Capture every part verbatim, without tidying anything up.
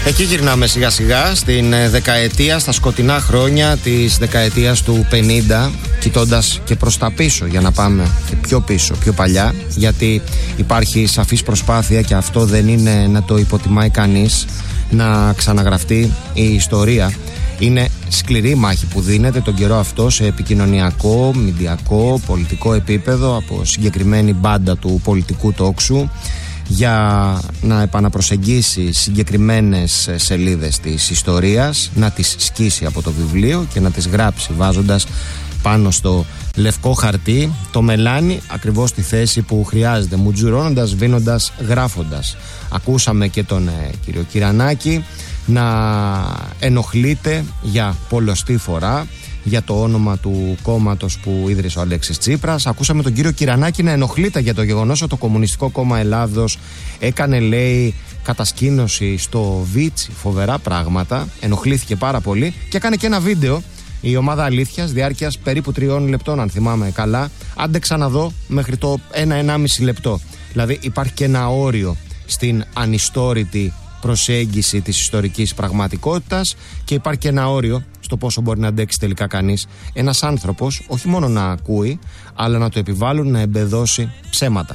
Εκεί γυρνάμε σιγά σιγά στην δεκαετία, στα σκοτεινά χρόνια της δεκαετίας του πενήντα, κοιτώντας και προς τα πίσω για να πάμε και πιο πίσω, πιο παλιά, γιατί υπάρχει σαφής προσπάθεια, και αυτό δεν είναι να το υποτιμάει κανείς, να ξαναγραφτεί η ιστορία. Είναι σκληρή μάχη που δίνεται τον καιρό αυτό σε επικοινωνιακό, μηντιακό, πολιτικό επίπεδο από συγκεκριμένη μπάντα του πολιτικού τόξου, για να επαναπροσεγγίσει συγκεκριμένες σελίδες της ιστορίας, να τις σκίσει από το βιβλίο και να τις γράψει βάζοντας πάνω στο λευκό χαρτί το μελάνι ακριβώς στη θέση που χρειάζεται, μουτζουρώνοντας, σβήνοντας, γράφοντας. Ακούσαμε και τον ε, κύριο Κυρανάκη να ενοχλείται για πολλοστή φορά για το όνομα του κόμματος που ίδρυσε ο Αλέξης Τσίπρας. Ακούσαμε τον κύριο Κυρανάκη να ενοχλείται για το γεγονός ότι το Κομμουνιστικό Κόμμα Ελλάδος έκανε, λέει, κατασκήνωση στο Βίτσι, φοβερά πράγματα. Ενοχλήθηκε πάρα πολύ και έκανε και ένα βίντεο η ομάδα Αλήθειας διάρκειας περίπου τριών λεπτών, αν θυμάμαι καλά. Άντεξα να δω μέχρι το ένα-ενάμιση λεπτό. Δηλαδή υπάρχει και ένα όριο στην ανιστόρητη προσέγγιση της ιστορικής πραγματικότητας και υπάρχει και ένα όριο στο πόσο μπορεί να αντέξει τελικά κανείς ένας άνθρωπος, όχι μόνο να ακούει, αλλά να το επιβάλλουν να εμπεδώσει ψέματα.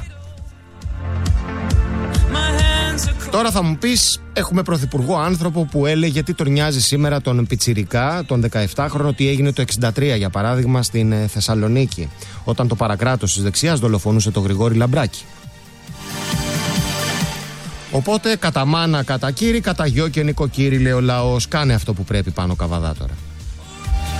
Τώρα θα μου πεις, έχουμε πρωθυπουργό άνθρωπο που έλεγε τι τον νοιάζει σήμερα τον πιτσιρικά, τον δεκαεπτάχρονο, τι έγινε το εξήντα τρία για παράδειγμα στην Θεσσαλονίκη, όταν το παρακράτος της δεξιάς δολοφονούσε τον Γρηγόρη Λαμπράκη. Οπότε κατά μάνα, κατά κύρι, κατά γιο και νοικοκύρη, λέει ο λαός, κάνε αυτό που πρέπει πάνω Καβαδά τώρα.